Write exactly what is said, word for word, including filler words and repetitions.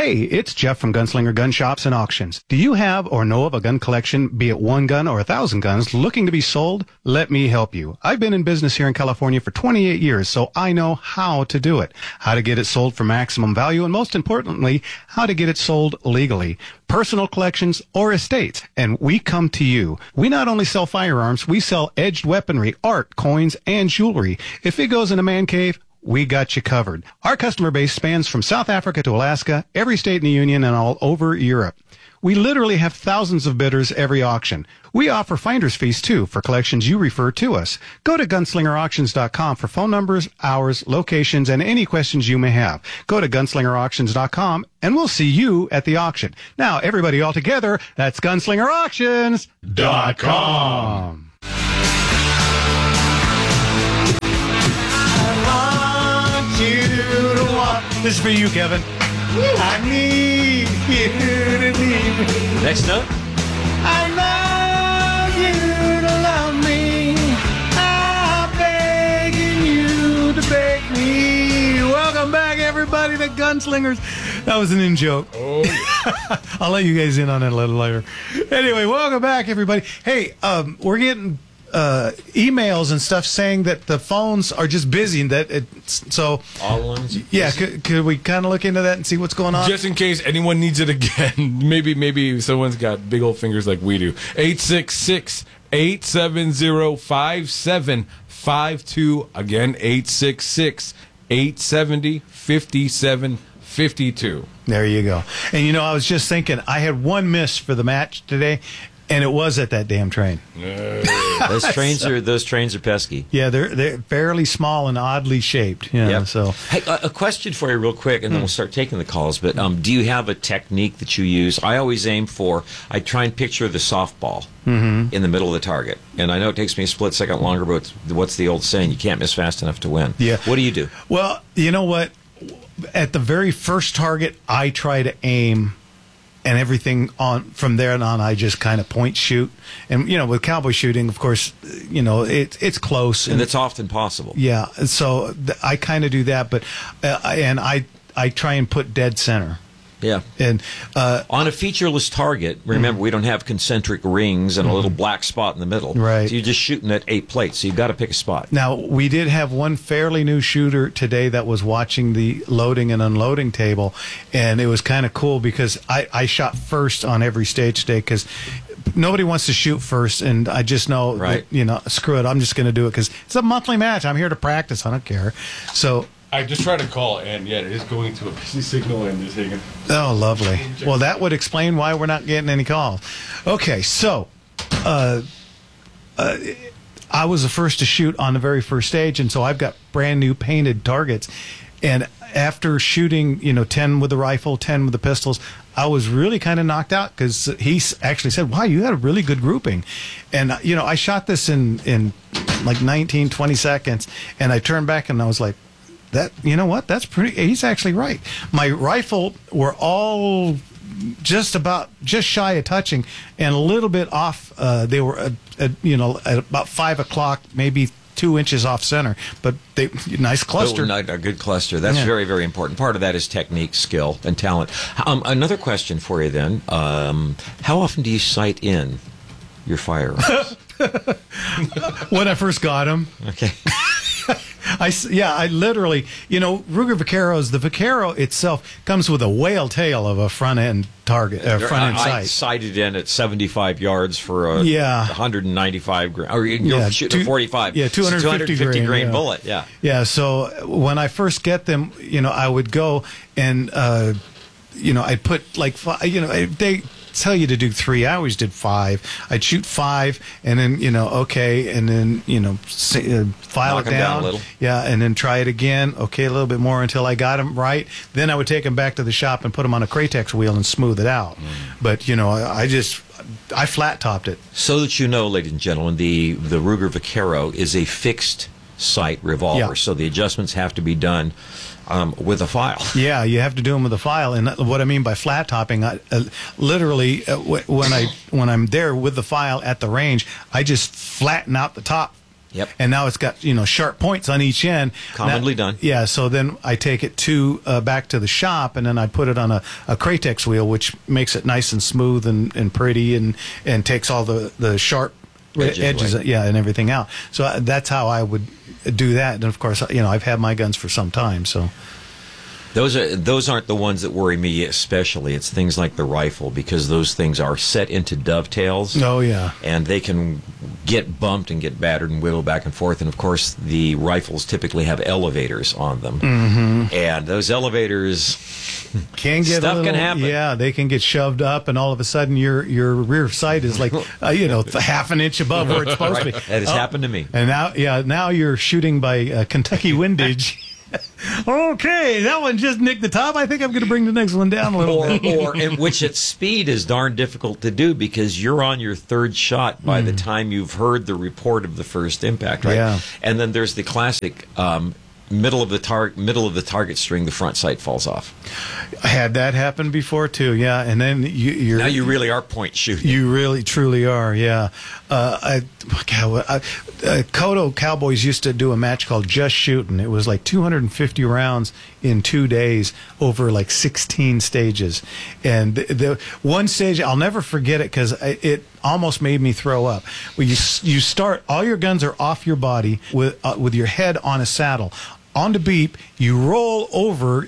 Hey, it's Jeff from Gunslinger Gun Shops and Auctions. Do you have or know of a gun collection, be it one gun or a thousand guns, looking to be sold? Let me help you. I've been in business here in California for twenty-eight years, so I know how to do it. How to get it sold for maximum value, and most importantly, how to get it sold legally. Personal collections or estates, and we come to you. We not only sell firearms, we sell edged weaponry, art, coins, and jewelry. If it goes in a man cave, we got you covered. Our customer base spans from South Africa to Alaska, every state in the Union, and all over Europe. We literally have thousands of bidders every auction. We offer finder's fees, too, for collections you refer to us. Go to gunslinger auctions dot com for phone numbers, hours, locations, and any questions you may have. Go to gunslinger auctions dot com, and we'll see you at the auction. Now, everybody all together, that's gunslinger auctions dot com. This is for you, Kevin. I need you to leave me. Next note. I love you to love me. I'm begging you to beg me. Welcome back, everybody, to Gunslingers. That was an in-joke. Oh, yeah. I'll let you guys in on it a little later. Anyway, welcome back, everybody. Hey, um, we're getting uh, emails and stuff saying that the phones are just busy. And that it's, so all lines. Yeah, could, could we kind of look into that and see what's going on? Just in case anyone needs it again. maybe maybe someone's got big old fingers like we do. eight six six, eight seven zero, five seven five two. Again, eight six six, eight seven zero, five seven five two. There you go. And, you know, I was just thinking, I had one miss for the match today, and it was at that damn train. No. those trains are those trains are pesky. Yeah, they're they're fairly small and oddly shaped. Yeah. Yep. So, hey, a, a question for you, real quick, and then mm. we'll start taking the calls. But um, do you have a technique that you use? I always aim for. I try and picture the softball mm-hmm. in the middle of the target, and I know it takes me a split second longer. But what's the old saying? You can't miss fast enough to win. Yeah. What do you do? Well, you know what? At the very first target, I try to aim. And everything on from there on, I just kind of point shoot. And, you know, with cowboy shooting, of course, you know, it, it's close. And, and it's often possible. Yeah. So th- I kind of do that. But, uh, and I, I try and put dead center. Yeah. And uh, on a featureless target, remember, mm. we don't have concentric rings and mm. a little black spot in the middle. Right. So you're just shooting at eight plates, so you've got to pick a spot. Now, we did have one fairly new shooter today that was watching the loading and unloading table, and it was kind of cool because I, I shot first on every stage today because nobody wants to shoot first, and I just know, right. that, you know, screw it, I'm just going to do it because it's a monthly match. I'm here to practice. I don't care. So I just tried to call, and yeah, it is going to a busy signal and is hanging. Oh, lovely. Well, that would explain why we're not getting any calls. Okay, so uh, uh, I was the first to shoot on the very first stage, and so I've got brand new painted targets. And after shooting, you know, ten with the rifle, ten with the pistols, I was really kind of knocked out because he actually said, wow, you had a really good grouping. And, you know, I shot this in, in like nineteen, twenty seconds, and I turned back and I was like, that, you know what, that's pretty, he's actually right. My rifle were all just about, just shy of touching and a little bit off. Uh, they were, uh, uh, you know, at about five o'clock, maybe two inches off center, but they, nice cluster. Oh, a good cluster. That's yeah. very, very important. Part of that is technique, skill, and talent. Um, another question for you then. Um, how often do you sight in your firearms? When I first got them. Okay. I, yeah, I literally, you know, Ruger Vaqueros, the Vaquero itself comes with a whale tail of a front end target, uh, front end sight. I sighted in at seventy-five yards for a yeah. one hundred ninety-five grain, or you're yeah, shooting two, a forty-five. Yeah, two hundred fifty, two hundred fifty grain, grain yeah. bullet. Yeah. Yeah. So when I first get them, you know, I would go and, uh, you know, I'd put like, you know, they tell you to do three. I always did five. I'd shoot five, and then, you know, okay, and then, you know, say, uh, file Knock it down. down. down a little. Yeah, and then try it again. Okay, a little bit more until I got them right. Then I would take them back to the shop and put them on a Kratex wheel and smooth it out. Mm. But, you know, I, I just, I flat topped it. So that you know, ladies and gentlemen, the, the Ruger Vaquero is a fixed sight revolver, yeah. so the adjustments have to be done Um, with a file. Yeah, you have to do them with a file. And what I mean by flat topping, I, uh, literally, uh, w- when I when I'm there with the file at the range, I just flatten out the top Yep. And now it's got, you know, sharp points on each end. Commonly Now- done. Yeah, so then I take it to uh, back to the shop, and then I put it on a, a Kratex wheel, which makes it nice and smooth and, and pretty, and, and takes all the, the sharp Edges edges, away. yeah, and everything out. So uh, that's how I would do that. And of course, you know, I've had my guns for some time, so. Those are those aren't the ones that worry me especially. It's things like the rifle, because those things are set into dovetails. Oh, yeah. And they can get bumped and get battered and whittled back and forth. And of course, the rifles typically have elevators on them, mm-hmm. and those elevators Can get Stuff a little, can happen. Yeah, they can get shoved up, and all of a sudden your your rear sight is like uh, you know half an inch above where it's supposed to be. That has Oh, happened to me. And now, yeah, now you're shooting by uh, Kentucky windage. Okay, that one just nicked the top. I think I'm going to bring the next one down a little Or, bit. or in which at speed is darn difficult to do, because you're on your third shot by the time you've heard the report of the first impact, right? Yeah. And then there's the classic um, middle of the tar- middle of the target string, the front sight falls off. I had that happen before too. Yeah, and then you, you're Now you really are point shooting. You really, truly are, yeah. Uh, I, God, what- I, uh, Kodo Cowboys used to do a match called Just Shooting. It was like two hundred fifty rounds in two days over like sixteen stages. And the, the one stage, I'll never forget it because it almost made me throw up. Well, you you start, all your guns are off your body with uh, with your head on a saddle. On the beep, you roll over